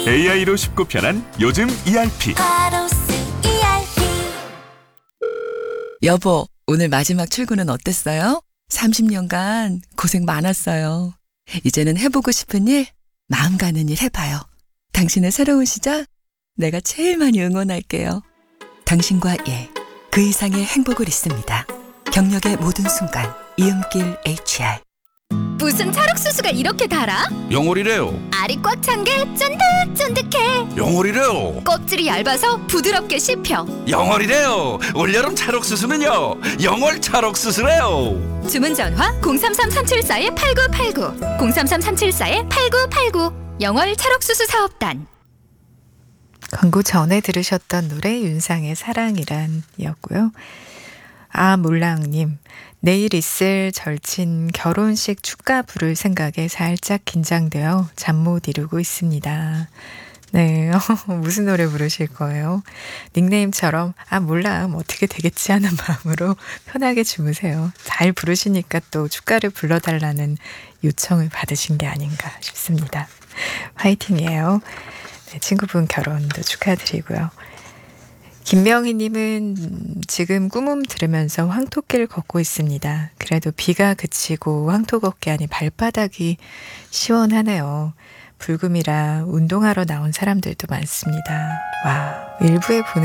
AI로 쉽고 편한 요즘 ERP. 여보, 오늘 마지막 출근은 어땠어요? 30년간 고생 많았어요. 이제는 해보고 싶은 일, 마음 가는 일 해봐요. 당신의 새로운 시작, 내가 제일 많이 응원할게요. 당신과 그 이상의 행복을 있습니다. 경력의 모든 순간, 이음길 HR. 무슨 찰옥수수가 이렇게 달아? 영월이래요. 알이 꽉 찬 게 쫀득쫀득해. 영월이래요. 껍질이 얇아서 부드럽게 씹혀. 영월이래요. 올여름 찰옥수수는요, 영월 찰옥수수래요. 주문 전화 033-374-8989 033-374-8989 영월 찰옥수수 사업단. 광고 전에 들으셨던 노래 윤상의 사랑이란 이었고요. 아 몰랑님, 내일 있을 절친 결혼식 축가 부를 생각에 살짝 긴장되어 잠 못 이루고 있습니다. 네, 무슨 노래 부르실 거예요? 닉네임처럼 아 몰라 어떻게 되겠지 하는 마음으로 편하게 주무세요. 잘 부르시니까 또 축가를 불러달라는 요청을 받으신 게 아닌가 싶습니다. 화이팅이에요. 네, 친구분 결혼도 축하드리고요. 김명희님은 지금 꿈음 들으면서 황토길 걷고 있습니다. 그래도 비가 그치고 황토 걷기 하니 발바닥이 시원하네요. 불금이라 운동하러 나온 사람들도 많습니다. 와, 일부에 보는